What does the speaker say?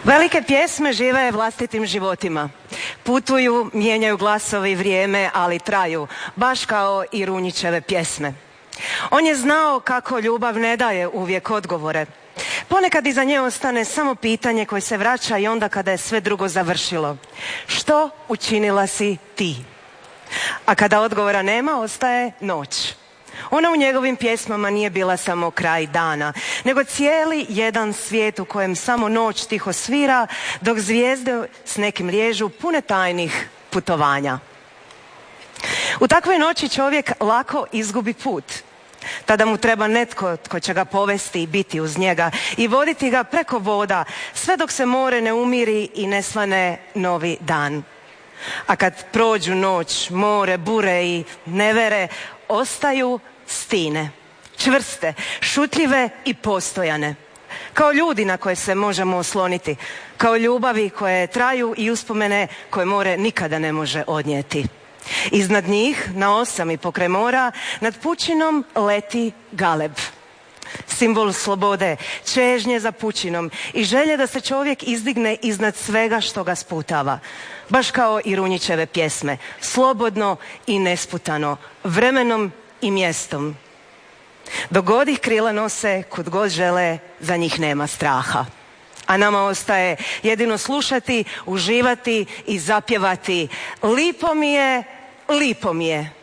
Velike pjesme žive vlastitim životima. Putuju, mijenjaju glasove i vrijeme, ali traju, baš kao i Runjićeve pjesme. On je znao kako ljubav ne daje uvijek odgovore. Ponekad iza nje ostane samo pitanje koje se vraća i onda kada je sve drugo završilo. Što učinila si ti? A kada odgovora nema, ostaje noć. Ona u njegovim pjesmama nije bila samo kraj dana, nego cijeli jedan svijet u kojem samo noć tiho svira, dok zvijezde s nekim liježu pune tajnih putovanja. U takvoj noći čovjek lako izgubi put. Tada mu treba netko tko će ga povesti i biti uz njega i voditi ga preko voda, sve dok se more ne umiri i ne svane novi dan. A kad prođu noć, more, bure i nevere, ostaju stine, čvrste, šutljive i postojane. Kao ljudi na koje se možemo osloniti, kao ljubavi koje traju i uspomene koje more nikada ne može odnijeti. Iznad njih, na osami pokraj mora, nad pučinom leti galeb. Simbol slobode, čežnje za pučinom i želje da se čovjek izdigne iznad svega što ga sputava. Baš kao i Runjićeve pjesme, slobodno i nesputano, vremenom i mjestom. Dok god ih krila nose, kud god žele, za njih nema straha. A nama ostaje jedino slušati, uživati i zapjevati. Lipo mi je, lipo mi je.